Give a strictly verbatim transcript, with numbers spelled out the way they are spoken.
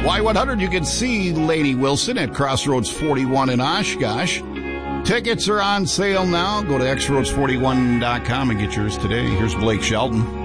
Y one hundred, you can see Lainey Wilson at Crossroads forty-one in Oshkosh. Tickets are on sale now. Go to x roads forty-one dot com and get yours today. Here's Blake Shelton.